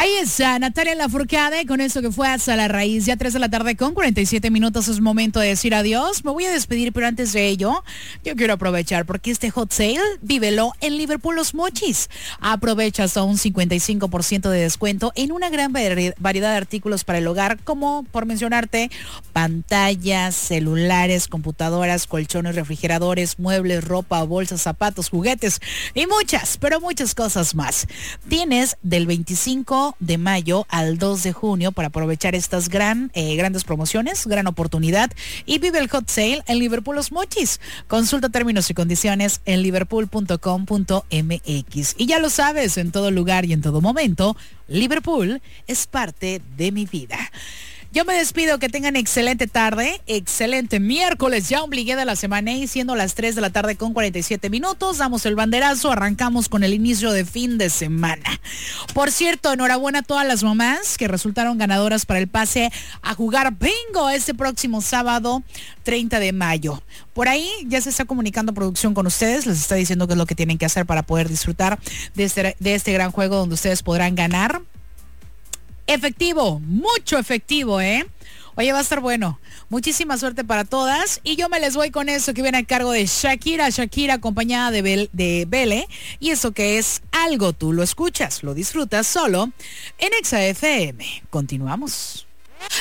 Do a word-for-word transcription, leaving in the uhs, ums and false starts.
Ahí está, Natalia Lafourcade con esto que fue hasta la raíz. Ya tres de la tarde con cuarenta y siete minutos es momento de decir adiós. Me voy a despedir, pero antes de ello, yo quiero aprovechar porque este hot sale, vívelo en Liverpool Los Mochis. Aprovecha hasta un cincuenta y cinco por ciento de descuento en una gran variedad de artículos para el hogar, como por mencionarte, pantallas, celulares, computadoras, colchones, refrigeradores, muebles, ropa, bolsas, zapatos, juguetes y muchas, pero muchas cosas más. Tienes del veinticinco de mayo al dos de junio para aprovechar estas gran, eh, grandes promociones, gran oportunidad, y vive el hot sale en Liverpool Los Mochis. Consulta términos y condiciones en liverpool punto com punto m x. Y ya lo sabes, en todo lugar y en todo momento, Liverpool es parte de mi vida. Yo me despido, que tengan excelente tarde, excelente miércoles, ya obligué de la semana y siendo las tres de la tarde con cuarenta y siete minutos, damos el banderazo, arrancamos con el inicio de fin de semana. Por cierto, enhorabuena a todas las mamás que resultaron ganadoras para el pase a jugar bingo este próximo sábado treinta de mayo. Por ahí ya se está comunicando producción con ustedes, les está diciendo qué es lo que tienen que hacer para poder disfrutar de este, de este gran juego donde ustedes podrán ganar. Efectivo, mucho efectivo, ¿eh? Oye, va a estar bueno. Muchísima suerte para todas. Y yo me les voy con eso que viene a cargo de Shakira. Shakira acompañada de, Bel, de Bele. Y eso que es Algo. Tú lo escuchas, lo disfrutas solo en Exa F M. Continuamos.